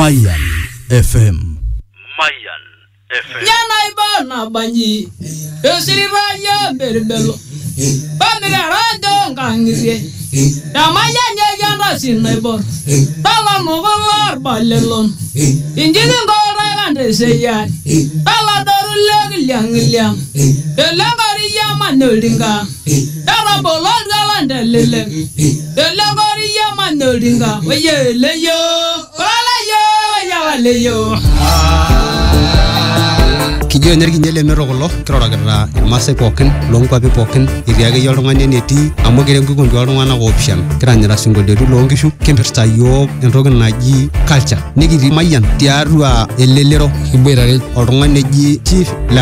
Mayan FM. Mayan FM. Yana ibana banyi. Esiri banya berbelo. Bamira rando ngangire. Damaya nyaganda sinebo. Tala novar balelon. Injini ngora gande seyan. Tala doru liang. Delangari yamanodinga. Tala bolon galande lele. Delangari yamanodinga. Oye leyo. Leyo. Kijo energi nyele merogolo kirora gara irmase poken longkwapi poken iriage yolongane neti amogere ngugondo yolongana option kiranyira singolderu longishu kempirta yo entoki naji culture nigiri Mayan tiarua elelero iboirare oltung'ane ji chief